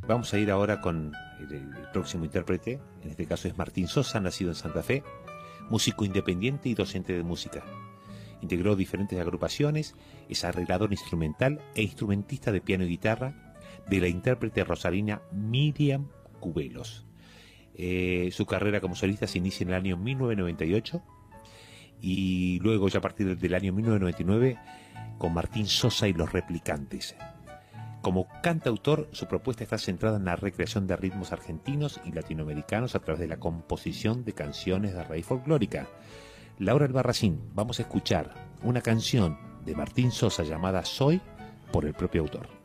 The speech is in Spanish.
Vamos a ir ahora con el próximo intérprete. En este caso es Martín Sosa, nacido en Santa Fe, músico independiente y docente de música. Integró diferentes agrupaciones, es arreglador instrumental e instrumentista de piano y guitarra de la intérprete rosarina Miriam Cubelos. Su carrera como solista se inicia en el año 1998 y luego ya a partir del año 1999 con Martín Sosa y los Replicantes. Como cantautor, su propuesta está centrada en la recreación de ritmos argentinos y latinoamericanos a través de la composición de canciones de raíz folclórica. Laura Albarracín, vamos a escuchar una canción de Martín Sosa llamada Soy, por el propio autor.